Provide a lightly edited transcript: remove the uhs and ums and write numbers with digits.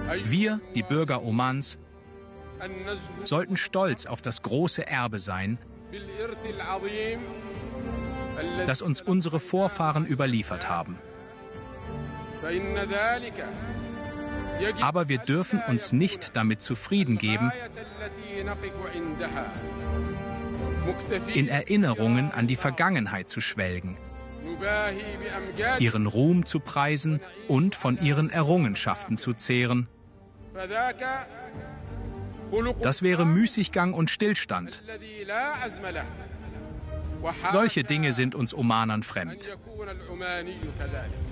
Wir, die Bürger Omans, sollten stolz auf das große Erbe sein, das uns unsere Vorfahren überliefert haben. Aber wir dürfen uns nicht damit zufrieden geben, in Erinnerungen an die Vergangenheit zu schwelgen, ihren Ruhm zu preisen und von ihren Errungenschaften zu zehren. Das wäre Müßiggang und Stillstand. Solche Dinge sind uns Omanern fremd.